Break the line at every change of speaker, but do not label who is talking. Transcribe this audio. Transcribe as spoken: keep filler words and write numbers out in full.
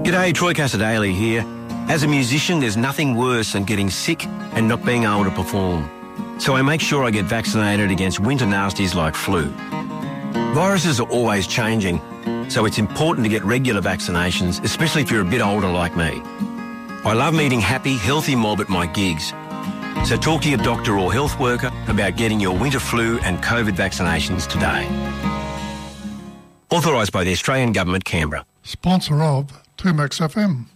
G'day, Troy Casadale here. As a musician, there's nothing worse than getting sick and not being able to perform. So I make sure I get vaccinated against winter nasties like flu. Viruses are always changing, so it's important to get regular vaccinations, especially if you're a bit older like me. I love meeting happy, healthy mob at my gigs. So talk to your doctor or health worker about getting your winter flu and COVID vaccinations today. Authorised by the Australian Government, Canberra.
Sponsor of two Max F M.